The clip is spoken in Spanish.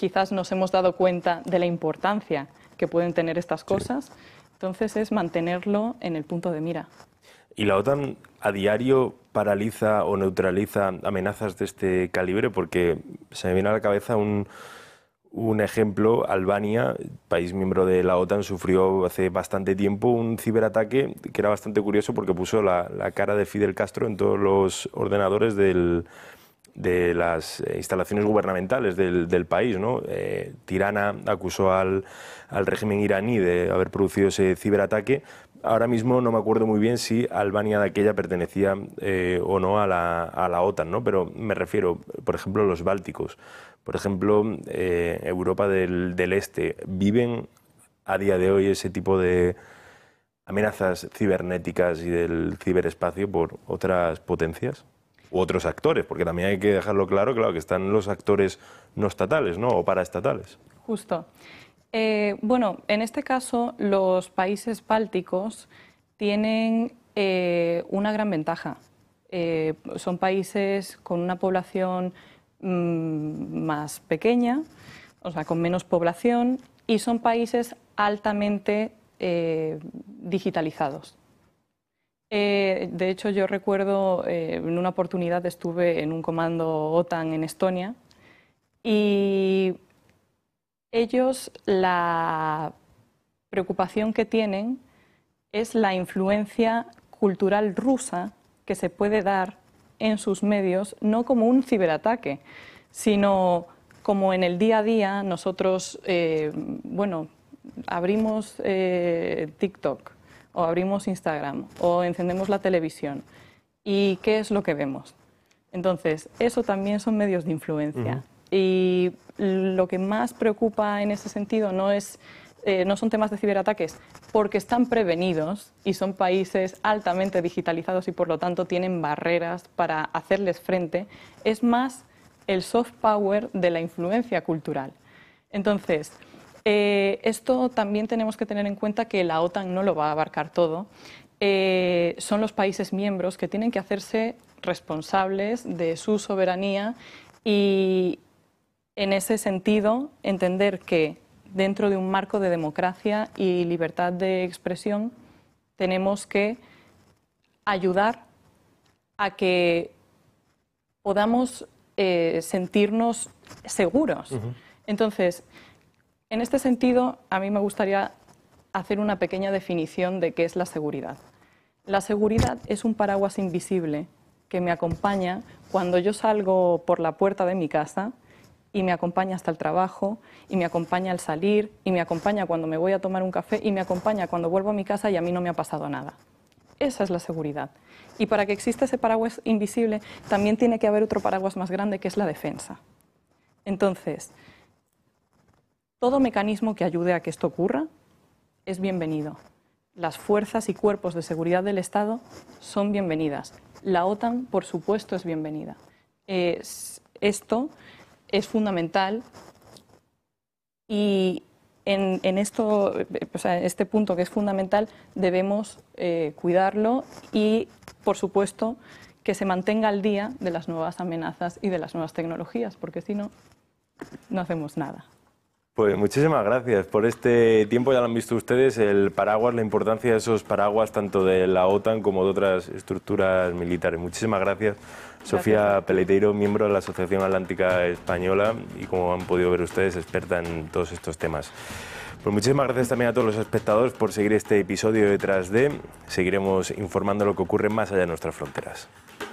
quizás nos hemos dado cuenta de la importancia que pueden tener estas cosas. Entonces es mantenerlo en el punto de mira. ¿Y la OTAN a diario paraliza o neutraliza amenazas de este calibre? Porque se me viene a la cabeza un ejemplo. Albania, país miembro de la OTAN, sufrió hace bastante tiempo un ciberataque que era bastante curioso porque puso la cara de Fidel Castro en todos los ordenadores de las instalaciones gubernamentales del país, ¿no? Tirana acusó al régimen iraní de haber producido ese ciberataque. Ahora mismo no me acuerdo muy bien si Albania de aquella pertenecía o no a la OTAN, ¿no? Pero me refiero, por ejemplo, a los bálticos. Por ejemplo, Europa del Este. ¿Viven a día de hoy ese tipo de amenazas cibernéticas y del ciberespacio por otras potencias? U otros actores, porque también hay que dejarlo claro, que están los actores no estatales, ¿no? O paraestatales. Justo. Bueno, en este caso los países bálticos tienen una gran ventaja. Son países con una población más pequeña, o sea, con menos población, y son países altamente digitalizados. De hecho, yo recuerdo en una oportunidad estuve en un comando OTAN en Estonia y ellos la preocupación que tienen es la influencia cultural rusa que se puede dar en sus medios, no como un ciberataque, sino como en el día a día nosotros, bueno, abrimos TikTok o abrimos Instagram o encendemos la televisión y ¿qué es lo que vemos? Entonces, eso también son medios de influencia. Y lo que más preocupa en ese sentido no son temas de ciberataques, porque están prevenidos y son países altamente digitalizados y por lo tanto tienen barreras para hacerles frente, es más el soft power de la influencia cultural. Entonces, esto también tenemos que tener en cuenta que la OTAN no lo va a abarcar todo. Son los países miembros que tienen que hacerse responsables de su soberanía y, en ese sentido, entender que dentro de un marco de democracia y libertad de expresión tenemos que ayudar a que podamos sentirnos seguros. Entonces, en este sentido, a mí me gustaría hacer una pequeña definición de qué es la seguridad. La seguridad es un paraguas invisible que me acompaña cuando yo salgo por la puerta de mi casa y me acompaña hasta el trabajo, y me acompaña al salir, y me acompaña cuando me voy a tomar un café, y me acompaña cuando vuelvo a mi casa y a mí no me ha pasado nada. Esa es la seguridad. Y para que exista ese paraguas invisible, también tiene que haber otro paraguas más grande, que es la defensa. Entonces, todo mecanismo que ayude a que esto ocurra es bienvenido. Las fuerzas y cuerpos de seguridad del Estado son bienvenidas. La OTAN, por supuesto, es bienvenida. Esto es fundamental y en esto, o sea, este punto que es fundamental debemos cuidarlo y, por supuesto, que se mantenga al día de las nuevas amenazas y de las nuevas tecnologías, porque si no, no hacemos nada. Pues muchísimas gracias por este tiempo. Ya lo han visto ustedes, el paraguas, la importancia de esos paraguas tanto de la OTAN como de otras estructuras militares. Muchísimas gracias, Sofía Peleteiro, miembro de la Asociación Atlántica Española y, como han podido ver ustedes, experta en todos estos temas. Pues muchísimas gracias también a todos los espectadores por seguir este episodio de Detrás de. Seguiremos informando lo que ocurre más allá de nuestras fronteras.